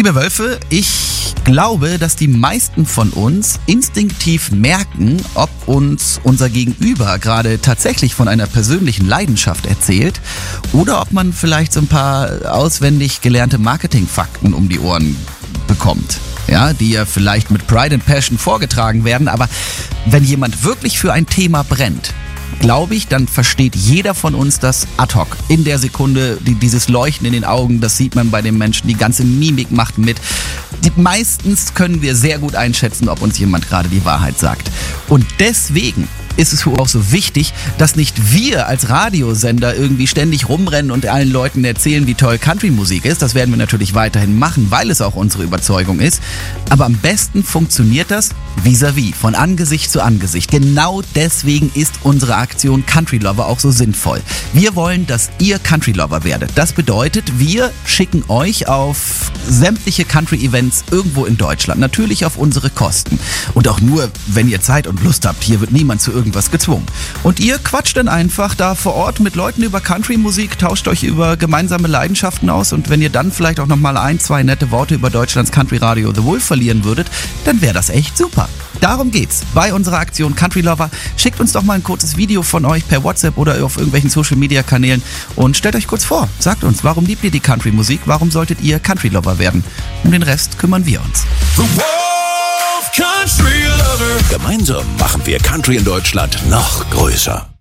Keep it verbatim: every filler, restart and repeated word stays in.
Liebe Wölfe, ich glaube, dass die meisten von uns instinktiv merken, ob uns unser Gegenüber gerade tatsächlich von einer persönlichen Leidenschaft erzählt oder ob man vielleicht so ein paar auswendig gelernte Marketingfakten um die Ohren bekommt. Ja, die ja vielleicht mit Pride and Passion vorgetragen werden, aber wenn jemand wirklich für ein Thema brennt, glaube ich, dann versteht jeder von uns das ad hoc. In der Sekunde, die, dieses Leuchten in den Augen, das sieht man bei den Menschen, die ganze Mimik macht mit. Die, meistens können wir sehr gut einschätzen, ob uns jemand gerade die Wahrheit sagt. Und deswegen ist es auch so wichtig, dass nicht wir als Radiosender irgendwie ständig rumrennen und allen Leuten erzählen, wie toll Country-Musik ist. Das werden wir natürlich weiterhin machen, weil es auch unsere Überzeugung ist. Aber am besten funktioniert das vis-à-vis, von Angesicht zu Angesicht. Genau deswegen ist unsere Aktion Country Lover auch so sinnvoll. Wir wollen, dass ihr Country Lover werdet. Das bedeutet, wir schicken euch auf sämtliche Country-Events irgendwo in Deutschland. Natürlich auf unsere Kosten. Und auch nur, wenn ihr Zeit und Lust habt. Hier wird niemand zu irgendwas gezwungen. Und ihr quatscht dann einfach da vor Ort mit Leuten über Country-Musik, tauscht euch über gemeinsame Leidenschaften aus und wenn ihr dann vielleicht auch nochmal ein, zwei nette Worte über Deutschlands Country-Radio The Wolf verlieren würdet, dann wäre das echt super. Darum geht's bei unserer Aktion Country Lover. Schickt uns doch mal ein kurzes Video von euch per WhatsApp oder auf irgendwelchen Social-Media-Kanälen und stellt euch kurz vor. Sagt uns, warum liebt ihr die Country-Musik? Warum solltet ihr Country Lover werden? Um den Rest kümmern wir uns. The Wolf Country Lover. Gemeinsam machen wir Country in Deutschland noch größer.